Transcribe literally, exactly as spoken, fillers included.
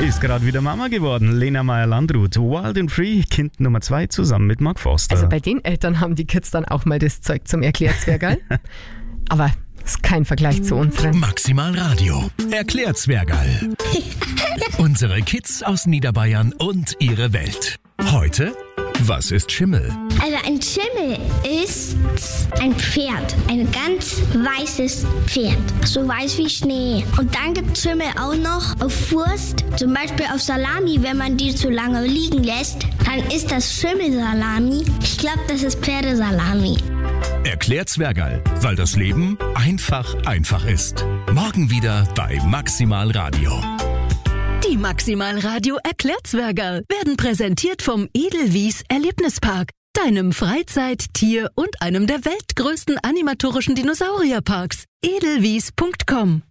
Ist gerade wieder Mama geworden. Lena Meyer-Landrut. Wild and Free, Kind Nummer zwei zusammen mit Mark Forster. Also bei den Eltern haben die Kids dann auch mal das Zeug zum Erklärzwergerl. Aber ist kein Vergleich zu unseren. Maximal Radio. Erklärzwergerl. Unsere Kids aus Niederbayern und ihre Welt. Heute, was ist Schimmel? Also ein Schimmel ist ein Pferd. Ein ganz weißes Pferd. So weiß wie Schnee. Und dann gibt es Schimmel auch noch auf Wurst. Zum Beispiel auf Salami, wenn man die zu lange liegen lässt. Dann ist das Schimmelsalami. Ich glaube, das ist Pferdesalami. Erklärzwergerl, weil das Leben einfach einfach ist. Morgen wieder bei Maximal Radio. Die Maximal Radio Erklärzwergerl werden präsentiert vom Edelwies Erlebnispark, deinem Freizeit-, Tier- und einem der weltgrößten animatorischen Dinosaurierparks. edelwies punkt com